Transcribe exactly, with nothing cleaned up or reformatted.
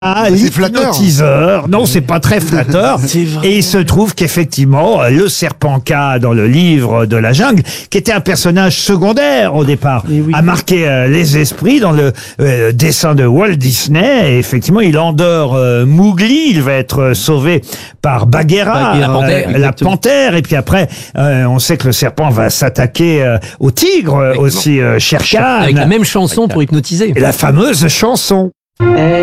Ah, c'est flatteur. l'hypnotiseur. Non, c'est pas très flatteur. Et il se trouve qu'effectivement, le serpent K dans le livre de la jungle, qui était un personnage secondaire au départ, oui. a marqué euh, les esprits dans le euh, dessin de Walt Disney. Et effectivement, il endort euh, Mowgli. Il va être euh, sauvé par Bagheera, Bagheera, euh, panthère, la exactement. panthère. Et puis après, euh, on sait que le serpent va s'attaquer euh, au tigre euh, aussi, euh, Shere Khan. Avec la même chanson pour hypnotiser. Et la fameuse chanson.